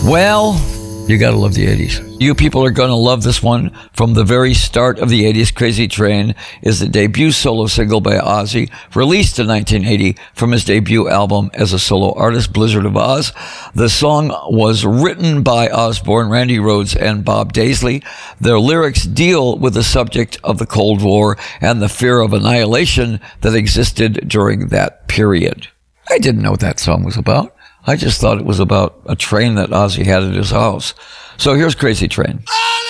Well, you gotta love the 80s. You people are gonna love this one. From the very start of the 80s, Crazy Train is the debut solo single by Ozzy, released in 1980 from his debut album as a solo artist, Blizzard of Oz. The song was written by Osbourne, Randy Rhoads, and Bob Daisley. Their lyrics deal with the subject of the Cold War and the fear of annihilation that existed during that period. I didn't know what that song was about. I just thought it was about a train that Ozzy had at his house. So here's Crazy Train.